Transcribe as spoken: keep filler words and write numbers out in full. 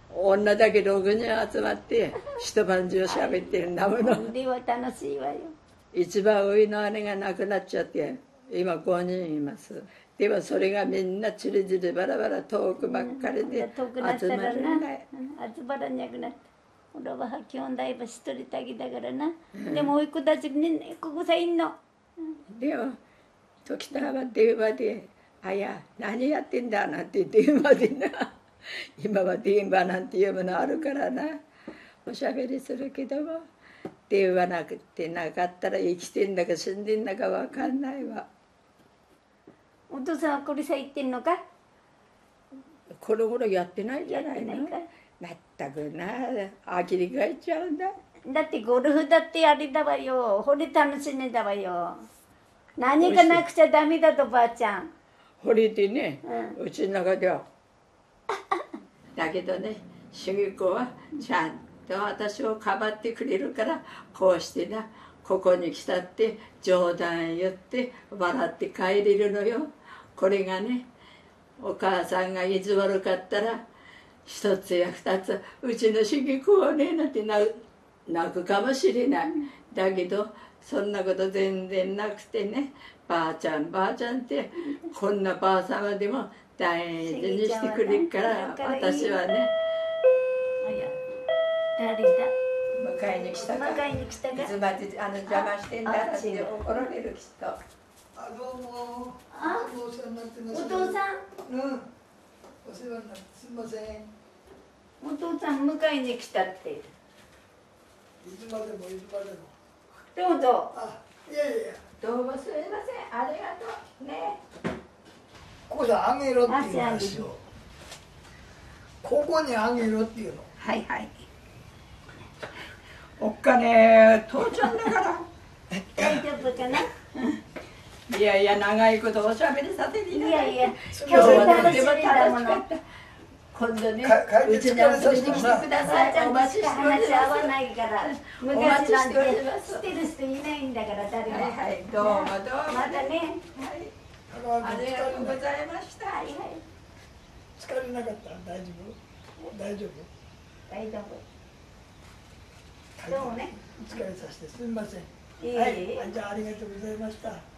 女だけろくにん集まって一晩中喋ってるんだもの。 では楽しいわよ。 一番上の姉が亡くなっちゃって今ごにんいます。でもそれがみんなチリチリバラバラ遠くばっかりで集まるんだよ。 集まらなくなった。俺は兄弟は一人だけだからな。でもおい子たちみんなここさいんの。 でも時たま電話で「あや何やってんだ」なんて電話でな。今は電話なんていうものあるからな。おしゃべりするけども電話なくてなかったら生きてんだか死んでんだかわかんないわ。 お父さんはこれさ行ってんのか？ この頃やってないじゃないの。まったくな、あきり返っちゃうんだ。 だってゴルフだってあれだわよ。ほれ楽しみだわよ。何かなくちゃダメだとばあちゃん。 ほれでね、うん、うちの中では。だけどね、主義子はちゃんと私をかばってくれるからこうしてな、ここに来たって冗談言って笑って帰れるのよ。これがね、お母さんが意地悪かったら一つや二つうちの主義子はねなんて泣くかもしれない。だけどそんなこと全然なくてね、ばあちゃんばあちゃんってこんなばあさまでも大事にしてくれるから私はね。 誰だ？ 迎えに来たか。 迎えに来たか。 いつまであの邪魔してんだって怒られるきっと。 あ、どうも。 あ、 お世話になってます。 お父さん。 うん。お世話になってすみません。 お父さん迎えに来たって。 いつまでもいつまでも。 どうぞ。 あ、いやいやいや。 どうもすみません。ありがとうね。 ここであげろっていう話を。ここにあげろっていうの。 はいはい。おっかね父ちゃんだから大丈夫かな。 いやいや長いことおしゃべりさせていただいて、 いやいや今日は楽しみだもの。 今度ねうちに遊びに来てください。お待ちしております。 話合わないから昔なんて知ってる人いないんだから誰も。 はいはいどうもどうもまたね。 ありがとうございました。はいはい。 疲れなかった大丈夫？大丈夫？ 大丈夫。どうもね。 お疲れさせてすみません。 いえいえ。 はい、じゃあありがとうございました。